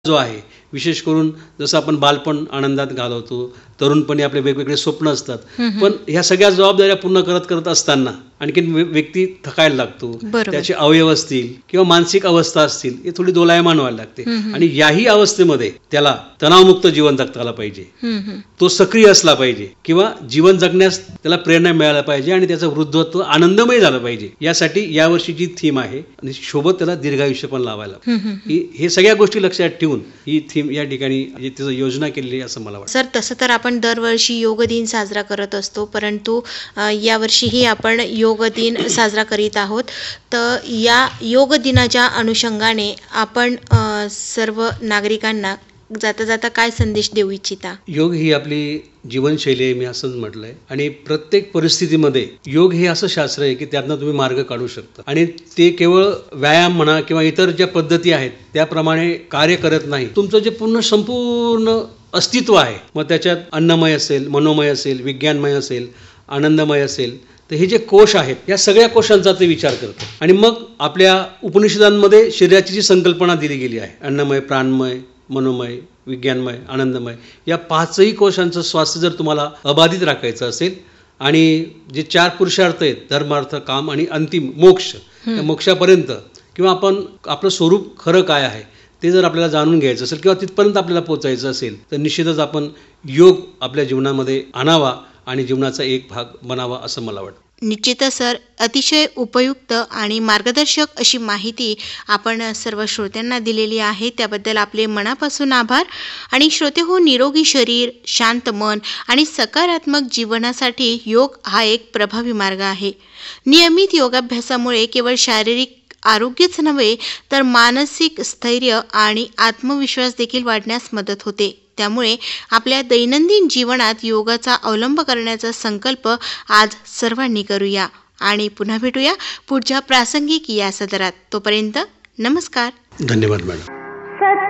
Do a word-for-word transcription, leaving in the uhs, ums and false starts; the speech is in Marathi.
जो आहे, विशेष करून जसं आपण बालपण आनंदात घालवतो, तरुणपणी आपले वेगवेगळे स्वप्न असतात, पण ह्या सगळ्या जबाबदाऱ्या पूर्ण करत करत असताना आणखीन व्यक्ती थकायला लागतो, बरोबर. त्याचे अवयव असतील किंवा मानसिक अवस्था असतील हे थोडी दोलायमान व्हायला लागते आणि याही अवस्थेमध्ये त्याला तणावमुक्त जीवन जगता आलं पाहिजे, तो सक्रिय असला पाहिजे किंवा जीवन जगण्यास त्याला प्रेरणा मिळायला पाहिजे आणि त्याचं वृद्धत्व आनंदमय झालं पाहिजे. यासाठी यावर्षीची थीम आहे आणि सोबत त्याला दीर्घायुष्य पण लावायला ही हे सगळ्या गोष्टी लक्षात ठेवून ही थीम या ठिकाणी त्याचं योजना केलेली आहे असं मला वाटतं. सर, तसं तर आपण दरवर्षी योग दिन साजरा करत असतो, परंतु अ, यावर्षीही आपण योग दिन साजरा करीत आहोत. तर या योग दिनाच्या अनुषंगाने आपण अ, सर्व नागरिकांना जाता जाता काय संदेश देऊ इच्छिता? योग ही आपली जीवनशैली आहे, मी असंच म्हटलंय, आणि प्रत्येक परिस्थितीमध्ये योग हे असं शास्त्र आहे की त्यातनं तुम्ही मार्ग काढू शकता आणि ते केवळ व्यायाम म्हणा किंवा इतर ज्या पद्धती आहेत त्याप्रमाणे कार्य करत नाही. तुमचं जे पूर्ण संपूर्ण अस्तित्व आहे, मग त्याच्यात अन्नमय असेल, मनोमय असेल, विज्ञानमय असेल, आनंदमय असेल, तर हे जे कोश आहेत या सगळ्या कोशांचा ते विचार करतो आणि मग आपल्या उपनिषदांमध्ये शरीराची जी संकल्पना दिली गेली आहे, अन्नमय, प्राणमय, मनोमय, विज्ञानमय, आनंदमय, या पाचही कोशांचं स्वास्थ्य जर तुम्हाला अबाधित राखायचं असेल आणि जे चार पुरुषार्थ आहेत, धर्मार्थ, काम आणि अंतिम मोक्ष, त्या मोक्षापर्यंत किंवा आपण आपलं स्वरूप खरं काय आहे ते जर आपल्याला जाणून घ्यायचं असेल किंवा तिथपर्यंत आपल्याला पोचायचं असेल तर निश्चितच आपण योग आपल्या जीवनामध्ये आणावा आणि जीवनाचा एक भाग बनावा असं मला वाटतं. निश्चितच सर, अतिशय उपयुक्त आणि मार्गदर्शक अशी माहिती आपण सर्व श्रोत्यांना दिलेली आहे, त्याबद्दल आपले मनापासून आभार. आणि श्रोते हो, निरोगी शरीर, शांत मन आणि सकारात्मक जीवनासाठी योग हा एक प्रभावी मार्ग आहे. नियमित योगाभ्यासामुळे केवळ शारीरिक आरोग्यच नव्हे तर मानसिक स्थैर्य आणि आत्मविश्वास देखील वाढण्यास मदत होते. त्यामुळे आपल्या दैनंदिन जीवनात योगाचा अवलंब करण्याचा संकल्प आज सर्वांनी करूया आणि पुन्हा भेटूया पुढच्या प्रासंगिक या सदरात. तोपर्यंत नमस्कार. धन्यवाद मॅडम.